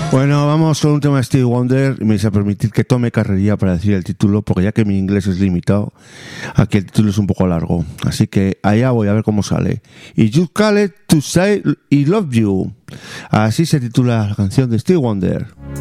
Bueno, vamos con un tema de Stevie Wonder y me vais a permitir que tome carrería para decir el título, porque ya que mi inglés es limitado, aquí el título es un poco largo. Así que allá voy a ver cómo sale. Y You Call It To Say I Love You. Así se titula la canción de Stevie Wonder.